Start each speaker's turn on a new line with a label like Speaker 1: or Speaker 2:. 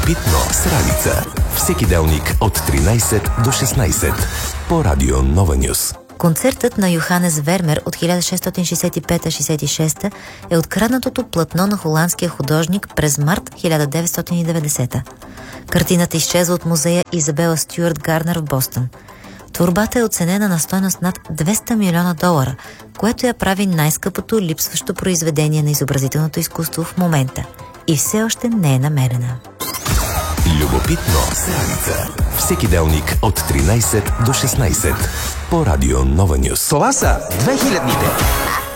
Speaker 1: Любопитно с Ралица. Всеки делник от 13 до 16 по Радио Нова Нюс.
Speaker 2: Концертът на Йоханес Вермер от 1665-66 е откраднатото платно на холандския художник през март 1990. Картината изчезва от музея Изабела Стюарт Гарнер в Бостън. Творбата е оценена на стойност над $200 милиона, което я прави най-скъпото липсващо произведение на изобразителното изкуство в момента. И все още не е намерена.
Speaker 1: Любопитно с Ралица. Всеки делник от 13 до 16 по Радио Нова Нюс.
Speaker 3: Това са 2000-ните.